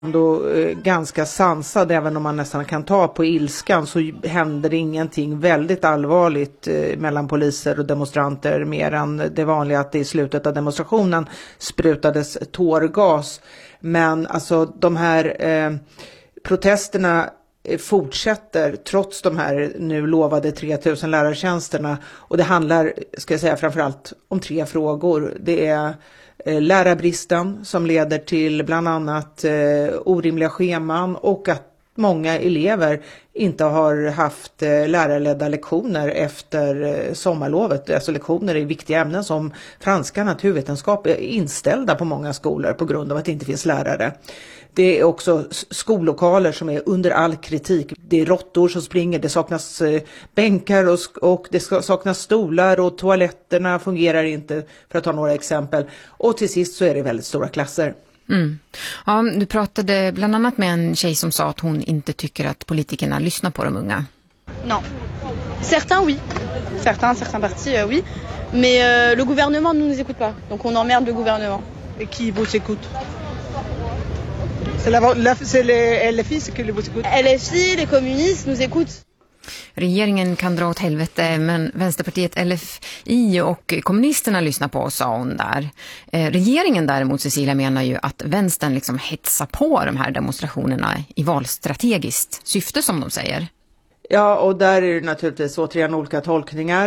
Då ganska sansad, även om man nästan kan ta på ilskan, så händer det ingenting väldigt allvarligt mellan poliser och demonstranter, mer än det vanliga att det i slutet av demonstrationen sprutades tårgas. Men alltså de här protesterna fortsätter trots de här nu lovade 3000 lärartjänsterna, och det handlar, ska jag säga, framförallt om 3 frågor. Det är lärarbristen som leder till bland annat orimliga scheman och att många elever inte har haft lärarledda lektioner efter sommarlovet. Alltså lektioner i viktiga ämnen som franska, naturvetenskap är inställda på många skolor på grund av att det inte finns lärare. Det är också skollokaler som är under all kritik. Det är råttor som springer, det saknas bänkar och det saknas stolar, och toaletterna fungerar inte, för att ta några exempel. Och till sist så är det väldigt stora klasser. Mm. Ja, du pratade bland annat med en tjej som sa att hon inte tycker att politikerna lyssnar på de unga. Non. Certains oui. Certains partis oui. Mais le gouvernement ne nous écoute pas. Donc on emmerde le gouvernement. Et qui vous écoute? C'est les LFI qui vous écoute. LFI, les communistes nous écoutent. Regeringen kan dra åt helvete, men Vänsterpartiet, LFI och kommunisterna lyssnar på oss, sa hon där. Regeringen däremot, Cecilia, menar ju att vänstern liksom hetsar på de här demonstrationerna i valstrategiskt syfte, som de säger. Ja, och där är det naturligtvis återigen olika tolkningar.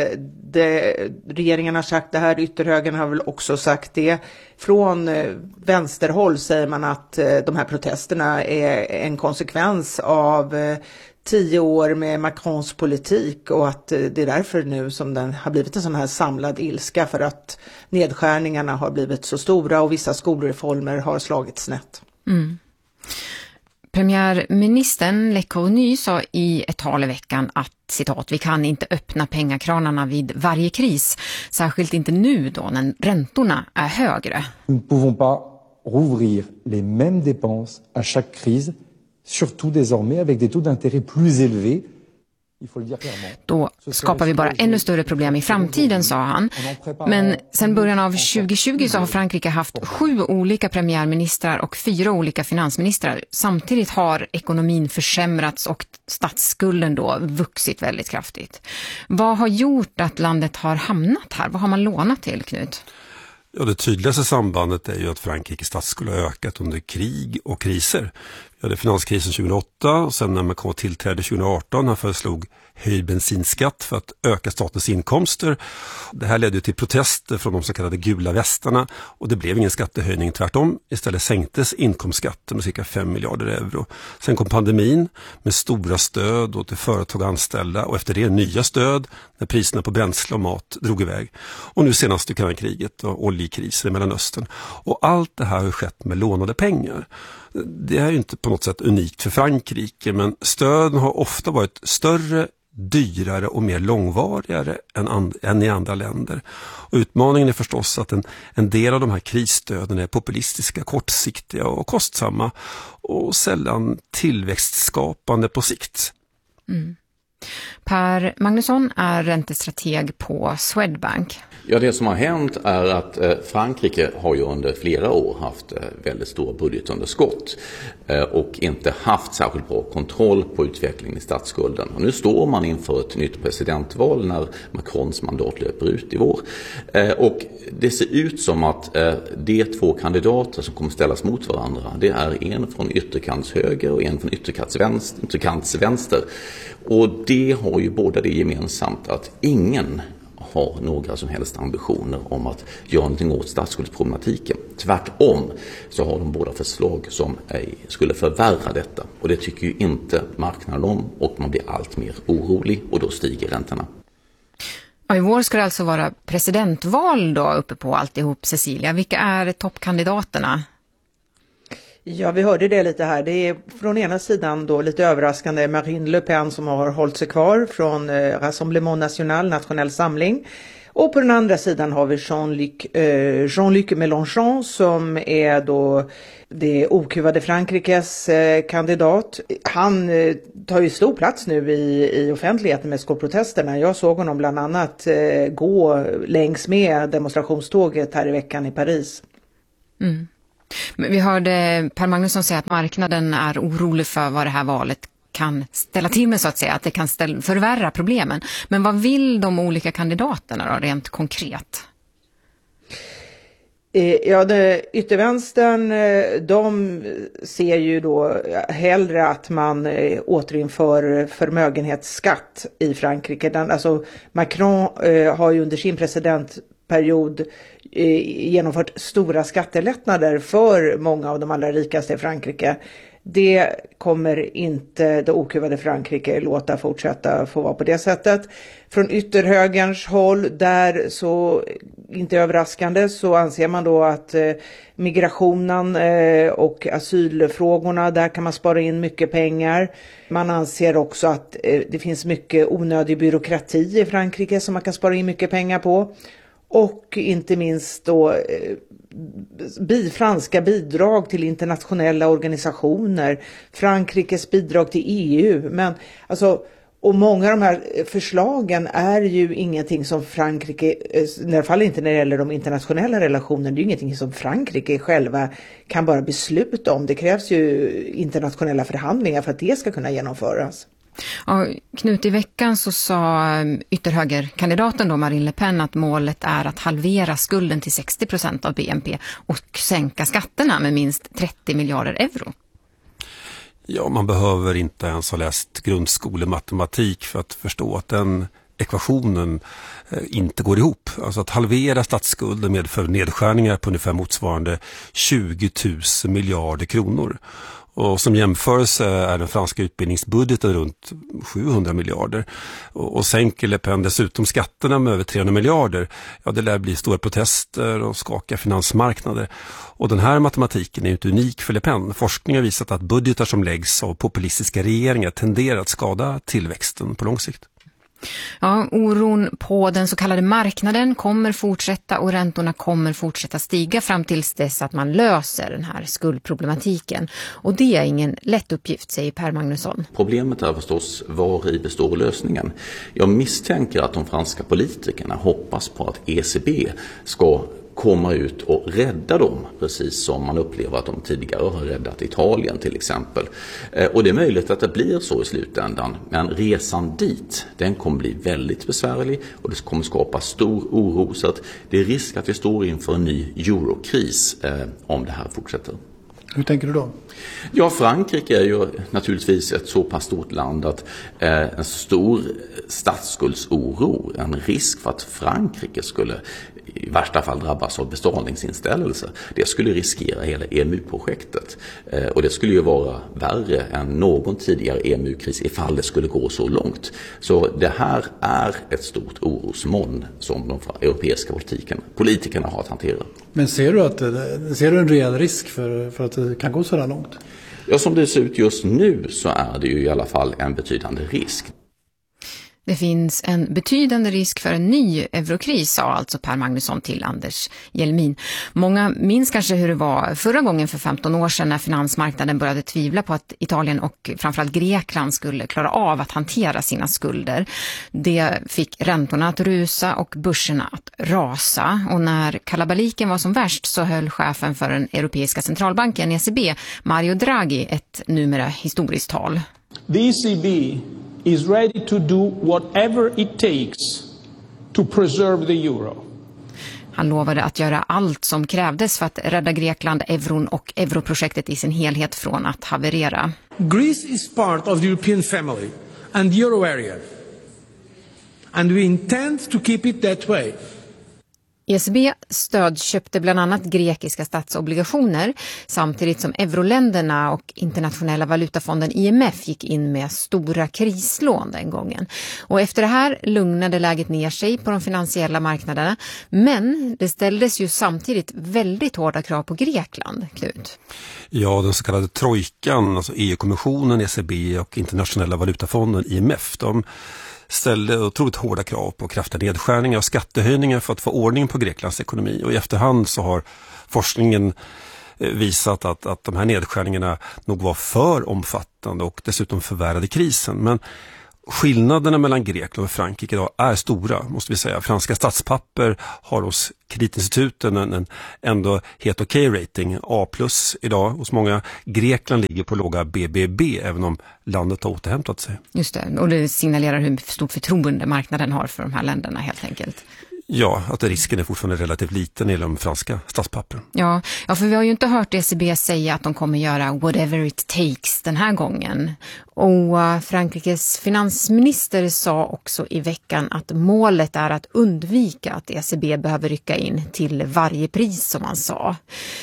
Regeringen har sagt det här, ytterhögern har väl också sagt det. Från vänsterhåll säger man att de här protesterna är en konsekvens av 10 år med Macrons politik, och att det är därför nu som den har blivit en sån här samlad ilska, för att nedskärningarna har blivit så stora och vissa skolreformer har slagit snett. Mm. Premiärministern Le Cornu sa i ett tal i veckan att, citat, vi kan inte öppna pengakranarna vid varje kris, särskilt inte nu då när räntorna är högre. Nous ne pouvons pas rouvrir les mêmes dépenses à chaque crise, surtout désormais avec des taux d'intérêt plus élevés. Då skapar vi bara ännu större problem i framtiden, sa han. Men sen början av 2020 så har Frankrike haft 7 olika premiärministrar och 4 olika finansministrar. Samtidigt har ekonomin försämrats och statsskulden då vuxit väldigt kraftigt. Vad har gjort att landet har hamnat här? Vad har man lånat till, Knut? Ja, det tydligaste sambandet är ju att Frankrikes statsskuld har ökat under krig och kriser. Vi hade finanskrisen 2008 och sen när Macron tillträdde 2018, han föreslog höjd bensinskatt för att öka statens inkomster. Det här ledde till protester från de så kallade gula västarna, och det blev ingen skattehöjning, tvärtom. Istället sänktes inkomstskatten med cirka 5 miljarder euro. Sen kom pandemin med stora stöd till företag och anställda, och efter det nya stöd när priserna på bränsle och mat drog iväg. Och nu senast Ukraina-kriget och oljekrisen i Mellanöstern. Och allt det här har skett med lånade pengar. Det är ju inte på något sätt unikt för Frankrike, men stöden har ofta varit större, dyrare och mer långvarigare än i andra länder. Och utmaningen är förstås att en del av de här krisstöden är populistiska, kortsiktiga och kostsamma, och sällan tillväxtskapande på sikt. Mm. Per Magnusson är räntestrateg på Swedbank. Ja, det som har hänt är att Frankrike har ju under flera år haft väldigt stora budgetunderskott och inte haft särskilt bra kontroll på utvecklingen i statsskulden. Och nu står man inför ett nytt presidentval när Macrons mandat löper ut i vår. Och det ser ut som att de 2 kandidater som kommer ställas mot varandra, det är en från ytterkants höger och en från ytterkants vänster. Och det har ju båda det gemensamt att ingen har några som helst ambitioner om att göra någonting åt statsskuldsproblematiken. Tvärtom så har de båda förslag som skulle förvärra detta. Och det tycker ju inte marknaden om, och man blir allt mer orolig, och då stiger räntorna. Ja, i vår ska det alltså vara presidentval då uppe på alltihop, Cecilia. Vilka är toppkandidaterna? Ja, vi hörde det lite här. Det är från ena sidan då lite överraskande Marine Le Pen som har hållit sig kvar från Rassemblement National, nationell samling. Och på den andra sidan har vi Jean-Luc Mélenchon som är då det okuvade Frankrikes kandidat. Han tar ju stor plats nu i offentligheten med skolprotesterna. Jag såg honom bland annat gå längs med demonstrationståget här i veckan i Paris. Mm. Men vi hörde Per Magnusson säga att marknaden är orolig för vad det här valet kan ställa till med, så att säga, att det kan förvärra problemen. Men vad vill de olika kandidaterna då, rent konkret? Ja, yttervänstern, de ser ju då hellre att man återinför förmögenhetsskatt i Frankrike. Alltså Macron har ju under sin presidentperiod genomfört stora skattelättnader för många av de allra rikaste i Frankrike. Det kommer inte det okuvade Frankrike låta fortsätta få vara på det sättet. Från ytterhögerns håll, där så inte överraskande, så anser man då att migrationen och asylfrågorna, där kan man spara in mycket pengar. Man anser också att det finns mycket onödig byråkrati i Frankrike som man kan spara in mycket pengar på. Och inte minst då franska bidrag till internationella organisationer, Frankrikes bidrag till EU. Men alltså, och många av de här förslagen är ju ingenting som Frankrike, i alla fall inte när det gäller de internationella relationerna, det är ju ingenting som Frankrike själva kan bara besluta om. Det krävs ju internationella förhandlingar för att det ska kunna genomföras. Ja, Knut, i veckan så sa ytterhögerkandidaten då, Marine Le Pen, att målet är att halvera skulden till 60% av BNP och sänka skatterna med minst 30 miljarder euro. Ja, man behöver inte ens ha läst grundskolematematik för att förstå att den ekvationen inte går ihop. Alltså att halvera statsskulden medför nedskärningar på ungefär motsvarande 20 000 miljarder kronor. Och som jämförelse är den franska utbildningsbudgeten runt 700 miljarder. Och sänker Le Pen dessutom skatterna med över 300 miljarder. Ja, det lär bli stora protester och skaka finansmarknader. Och den här matematiken är inte unik för Le Pen. Forskning har visat att budgetar som läggs av populistiska regeringar tenderar att skada tillväxten på lång sikt. Ja, oron på den så kallade marknaden kommer fortsätta och räntorna kommer fortsätta stiga fram tills dess att man löser den här skuldproblematiken. Och det är ingen lätt uppgift, säger Per Magnusson. Problemet är förstås var i består lösningen. Jag misstänker att de franska politikerna hoppas på att ECB ska komma ut och rädda dem, precis som man upplever att de tidigare har räddat Italien till exempel. Och det är möjligt att det blir så i slutändan, men resan dit, den kommer bli väldigt besvärlig och det kommer skapa stor oro, så att det är risk att vi står inför en ny eurokris om det här fortsätter. Hur tänker du då? Ja, Frankrike är ju naturligtvis ett så pass stort land att en stor statsskuldsoro, en risk för att Frankrike skulle i värsta fall drabbas av betalningsinställelse, det skulle riskera hela EMU-projektet. Och det skulle ju vara värre än någon tidigare EMU-kris ifall det skulle gå så långt. Så det här är ett stort orosmoln som de europeiska politikerna har att hantera. Men ser du en reell risk för att det kan gå så här långt? Ja, som det ser ut just nu så är det ju i alla fall en betydande risk. Det finns en betydande risk för en ny eurokris, sa alltså Per Magnusson till Anders Hjelmin. Många minns kanske hur det var förra gången för 15 år sedan när finansmarknaden började tvivla på att Italien och framförallt Grekland skulle klara av att hantera sina skulder. Det fick räntorna att rusa och börserna att rasa. Och när kalabaliken var som värst så höll chefen för den europeiska centralbanken ECB, Mario Draghi, ett numera historiskt tal. The ECB is ready to do whatever it takes to preserve the euro. Han lovade att göra allt som krävdes för att rädda Grekland, euron och europrojektet i sin helhet från att haverera. Greece is part of the European family and the euro area. And we intend to keep it that way. ECB stödköpte bland annat grekiska statsobligationer samtidigt som euroländerna och internationella valutafonden IMF gick in med stora krislån den gången. Och efter det här lugnade läget ner sig på de finansiella marknaderna, men det ställdes ju samtidigt väldigt hårda krav på Grekland, Knut. Ja, den så kallade trojkan, alltså EU-kommissionen, ECB och internationella valutafonden IMF, de ställde otroligt hårda krav på kraftiga nedskärningar och skattehöjningar för att få ordning på Greklands ekonomi. Och i efterhand så har forskningen visat att de här nedskärningarna nog var för omfattande och dessutom förvärrade krisen. Men skillnaderna mellan Grekland och Frankrike idag är stora, måste vi säga. Franska statspapper har hos kreditinstituten en ändå helt okej rating, A+ idag. Hos många Grekland ligger på låga BBB, även om landet har återhämtat sig. Just det, och det signalerar hur stort förtroende marknaden har för de här länderna helt enkelt. Ja, att risken är fortfarande relativt liten i de franska statspapper. Ja, för vi har ju inte hört ECB säga att de kommer göra whatever it takes den här gången. Och Frankrikes finansminister sa också i veckan att målet är att undvika att ECB behöver rycka in till varje pris, som han sa.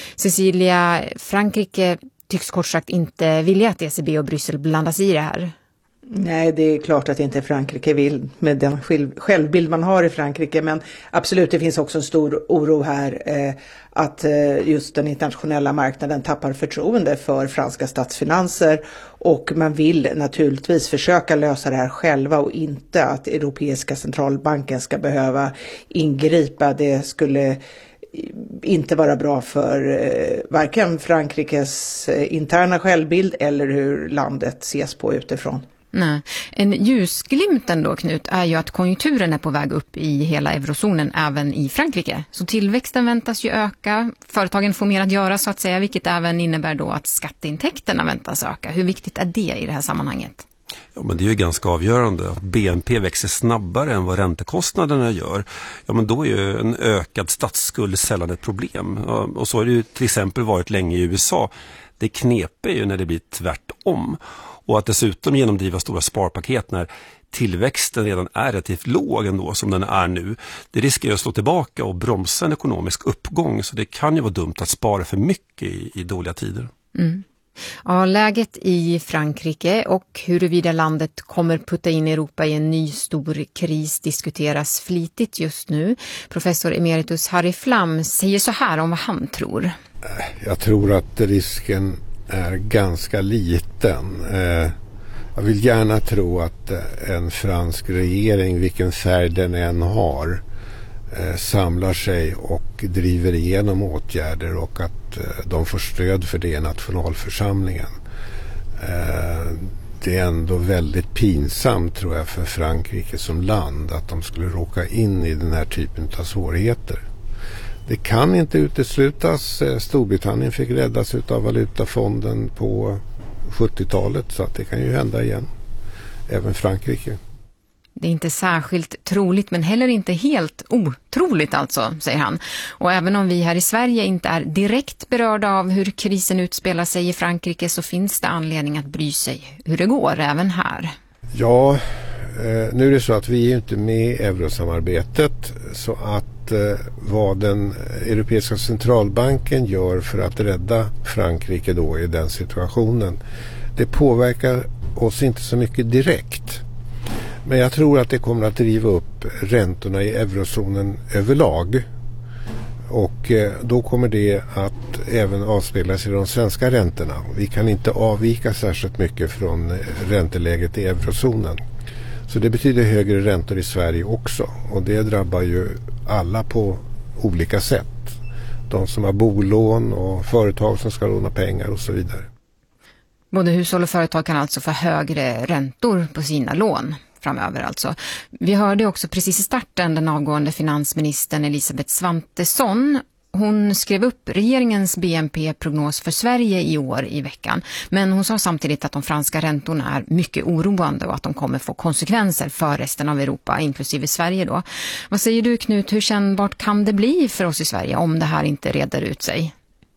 Cecilia, Frankrike tycks kort sagt inte vilja att ECB och Bryssel blandas i det här. Nej, det är klart att inte Frankrike vill med den självbild man har i Frankrike, men absolut, det finns också en stor oro här att just den internationella marknaden tappar förtroende för franska statsfinanser, och man vill naturligtvis försöka lösa det här själva och inte att Europeiska centralbanken ska behöva ingripa. Det skulle inte vara bra för varken Frankrikes interna självbild eller hur landet ses på utifrån. Nej. En ljusglimt ändå, Knut, är ju att konjunkturen är på väg upp i hela eurozonen, även i Frankrike. Så tillväxten väntas ju öka, företagen får mer att göra så att säga, vilket även innebär då att skatteintäkterna väntas öka. Hur viktigt är det i det här sammanhanget? Ja, men det är ju ganska avgörande att BNP växer snabbare än vad räntekostnaderna gör. Ja, men då är ju en ökad statsskuld sällan ett problem. Ja, och så har det ju till exempel varit länge i USA. Det knepar ju när det blir tvärtom. Och att dessutom genomdriva stora sparpaket när tillväxten redan är relativt låg ändå som den är nu. Det riskerar att slå tillbaka och bromsa en ekonomisk uppgång, så det kan ju vara dumt att spara för mycket i dåliga tider. Mm. Ja, läget i Frankrike och huruvida landet kommer putta in Europa i en ny stor kris diskuteras flitigt just nu. Professor emeritus Harry Flam säger så här om vad han tror. Jag tror att risken är ganska liten. Jag vill gärna tro att en fransk regering, vilken färg den än har, samlar sig och driver igenom åtgärder och att de får stöd för det i nationalförsamlingen. Det är ändå väldigt pinsamt, tror jag, för Frankrike som land att de skulle råka in i den här typen av svårigheter. Det kan inte uteslutas. Storbritannien fick räddas av valutafonden på 70-talet, så att det kan ju hända igen. Även Frankrike. Det är inte särskilt troligt, men heller inte helt otroligt alltså, säger han. Och även om vi här i Sverige inte är direkt berörda av hur krisen utspelar sig i Frankrike, så finns det anledning att bry sig hur det går även här. Ja, nu är det så att vi är inte med i eurosamarbetet, så att vad den Europeiska centralbanken gör för att rädda Frankrike då i den situationen, det påverkar oss inte så mycket direkt. Men jag tror att det kommer att driva upp räntorna i eurozonen överlag. Och då kommer det att även avspeglas i de svenska räntorna. Vi kan inte avvika särskilt mycket från ränteläget i eurozonen. Så det betyder högre räntor i Sverige också. Och det drabbar ju alla på olika sätt. De som har bolån och företag som ska låna pengar och så vidare. Både hushåll och företag kan alltså få högre räntor på sina lån framöver alltså. Vi hörde också precis i starten den avgående finansministern Elisabeth Svantesson. Hon skrev upp regeringens BNP-prognos för Sverige i år i veckan. Men hon sa samtidigt att de franska räntorna är mycket oroande och att de kommer få konsekvenser för resten av Europa, inklusive Sverige då. Vad säger du, Knut? Hur kännbart kan det bli för oss i Sverige om det här inte reder ut sig?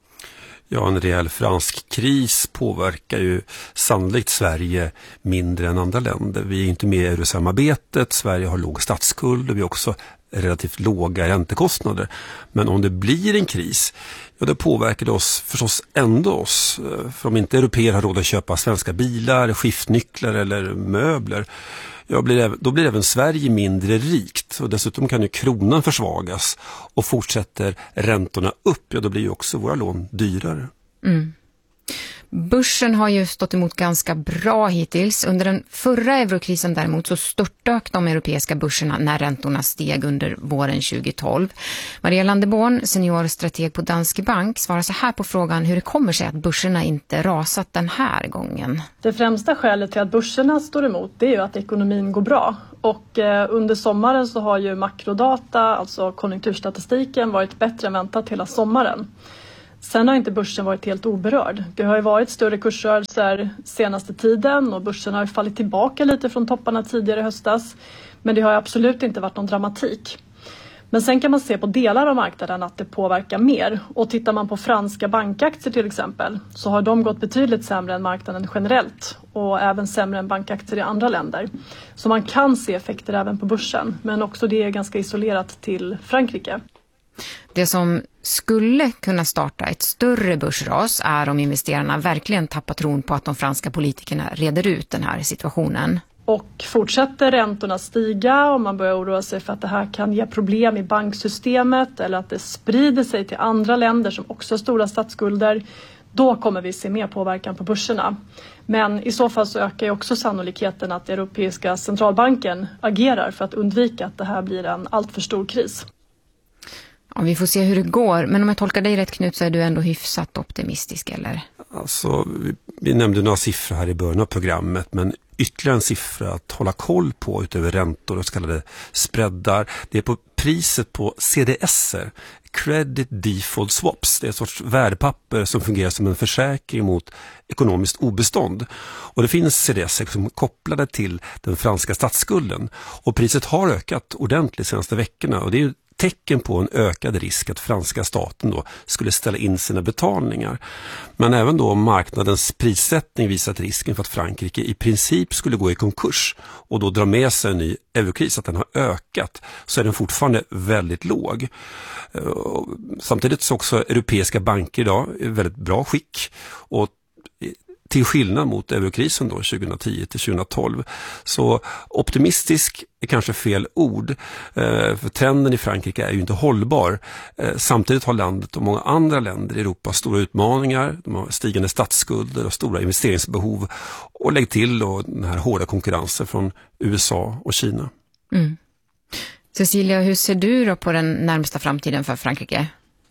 Ja, en rejäl fransk kris påverkar ju sannolikt Sverige mindre än andra länder. Vi är inte med i eurosamarbetet, Sverige har låg statsskuld och vi har också relativt låga räntekostnader. Men om det blir en kris, ja, det påverkar det oss förstås ändå oss. För om inte europeer har råd att köpa svenska bilar, skiftnycklar eller möbler, ja, då blir även Sverige mindre rikt. Och dessutom kan ju kronan försvagas och fortsätter räntorna upp, ja, då blir ju också våra lån dyrare. Mm. Börsen har ju stått emot ganska bra hittills. Under den förra eurokrisen däremot så störtdök de europeiska börserna när räntorna steg under våren 2012. Maria Landeborn, seniorstrateg på Danske Bank, svarar så här på frågan hur det kommer sig att börserna inte rasat den här gången. Det främsta skälet till att börserna står emot det är ju att ekonomin går bra. Och under sommaren så har ju makrodata, alltså konjunkturstatistiken, varit bättre än väntat hela sommaren. Sen har inte börsen varit helt oberörd. Det har ju varit större kursrörelser senaste tiden och börsen har fallit tillbaka lite från topparna tidigare i höstas. Men det har absolut inte varit någon dramatik. Men sen kan man se på delar av marknaden att det påverkar mer. Och tittar man på franska bankaktier till exempel så har de gått betydligt sämre än marknaden generellt. Och även sämre än bankaktier i andra länder. Så man kan se effekter även på börsen. Men också det är ganska isolerat till Frankrike. Det som skulle kunna starta ett större börsras är om investerarna verkligen tappar tron på att de franska politikerna reder ut den här situationen. Och fortsätter räntorna stiga och man börjar oroa sig för att det här kan ge problem i banksystemet eller att det sprider sig till andra länder som också har stora statsskulder, då kommer vi se mer påverkan på börserna. Men i så fall så ökar ju också sannolikheten att Europeiska centralbanken agerar för att undvika att det här blir en alltför stor kris. Ja, vi får se hur det går. Men om jag tolkar dig rätt, Knut, så är du ändå hyfsat optimistisk, eller? Alltså, vi nämnde några siffror här i början av programmet, men ytterligare en siffra att hålla koll på utöver räntor och så kallade spreadar, det är på priset på CDSer, Credit Default Swaps. Det är ett sorts värdepapper som fungerar som en försäkring mot ekonomiskt obestånd. Och det finns CDSer som är kopplade till den franska statsskulden. Och priset har ökat ordentligt de senaste veckorna, och det är ju tecken på en ökad risk att franska staten då skulle ställa in sina betalningar. Men även då marknadens prissättning visat risken för att Frankrike i princip skulle gå i konkurs och då dra med sig en ny eurokris, att den har ökat, så är den fortfarande väldigt låg. Samtidigt så också europeiska banker idag är väldigt bra skick, och till skillnad mot eurokrisen då 2010 till 2012. Så optimistisk är kanske fel ord, för trenden i Frankrike är ju inte hållbar. Samtidigt har landet och många andra länder i Europa stora utmaningar. De har stigande statsskulder och stora investeringsbehov, och lägg till då den här hårda konkurrensen från USA och Kina. Mm. Cecilia, hur ser du då på den närmsta framtiden för Frankrike?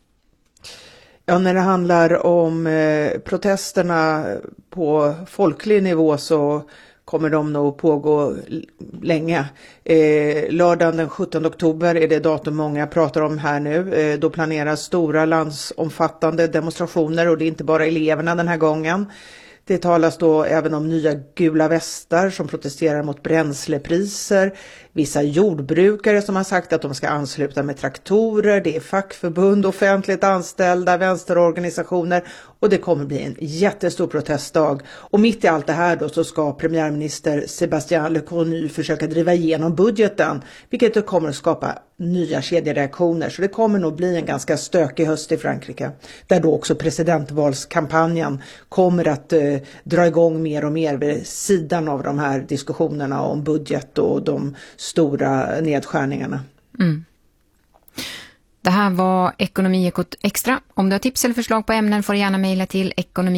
Ja, när det handlar om protesterna på folklig nivå så kommer de nog pågå länge. Lördagen den 17 oktober är det datum många pratar om här nu. Då planeras stora landsomfattande demonstrationer, och det är inte bara eleverna den här gången. Det talas då även om nya gula västar som protesterar mot bränslepriser. Vissa jordbrukare som har sagt att de ska ansluta med traktorer. Det är fackförbund, offentligt anställda, vänsterorganisationer. Och det kommer bli en jättestor protestdag. Och mitt i allt det här då så ska premiärminister Sébastien Lecornu försöka driva igenom budgeten. Vilket kommer att skapa nya kedjereaktioner. Så det kommer nog bli en ganska stökig höst i Frankrike. Där då också presidentvalskampanjen kommer att dra igång mer och mer vid sidan av de här diskussionerna om budget och de stora nedskärningarna. Mm. Det här var Ekonomiekot Extra. Om du har tips eller förslag på ämnen får du gärna mejla till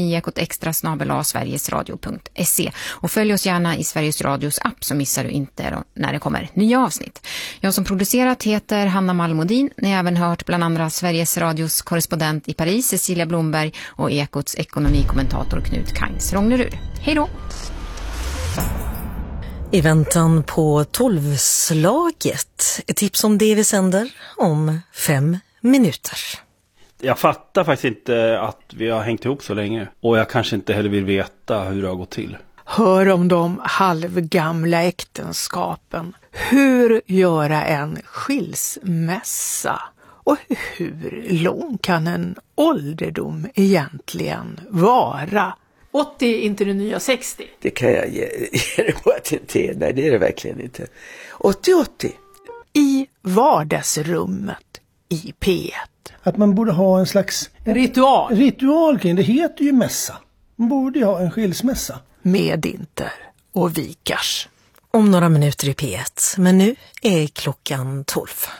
ekonomiekotextra@sverigesradio.se, och följ oss gärna i Sveriges Radios app så missar du inte när det kommer nya avsnitt. Jag som producerat heter Hanna Malmodin. Ni har även hört bland andra Sveriges Radios korrespondent i Paris, Cecilia Blomberg, och Ekots ekonomikommentator Knut Kainz Rånglerud. Hej då! I väntan på 12-slaget. Ett tips om det vi sänder om 5 minuter. Jag fattar faktiskt inte att vi har hängt ihop så länge. Och jag kanske inte heller vill veta hur det har gått till. Hör om de halvgamla äktenskapen. Hur göra en skilsmässa? Och hur lång kan en ålderdom egentligen vara? 80 är inte det nya 60. Det kan jag ge dig på att det inte är. Nej, det är det verkligen inte. 80. I vardagsrummet i P1. Att man borde ha en slags ritual kring det heter ju mässa. Man borde ju ha en skilsmässa. Med Inter och Vikars. Om några minuter i P1, men nu är klockan 12.